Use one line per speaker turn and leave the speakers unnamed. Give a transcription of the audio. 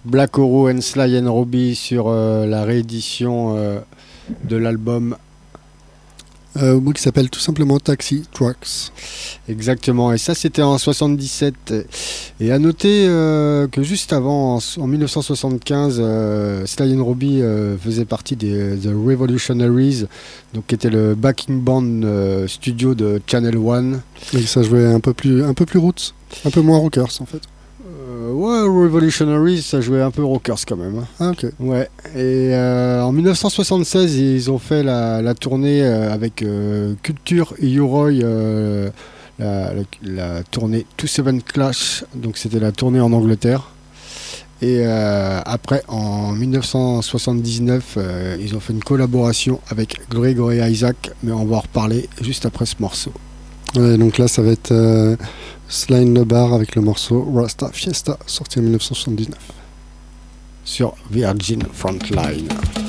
Black Oro and Sly and Robbie sur la réédition de l'album.
Qui s'appelle tout simplement Taxi Trucks.
Exactement, et ça c'était en 77. Et à noter que juste avant, en 1975, Sly and Robbie faisait partie des The Revolutionaries, donc qui était le backing band studio de Channel One.
Et ça jouait un peu plus roots, un peu moins rockers en fait.
Ouais, Revolutionaries, ça jouait un peu rockers quand même.
Ah ok.
Ouais. Et en 1976, ils ont fait la tournée avec Culture U-Roy, la tournée 27 Clash. Donc c'était la tournée en Angleterre. Et après, en 1979, ils ont fait une collaboration avec Gregory Isaac, mais on va en reparler juste après ce morceau.
Ouais, donc là, ça va être Sly and the Bar avec le morceau Rasta Fiesta, sorti en 1979.
Sur Virgin Frontline.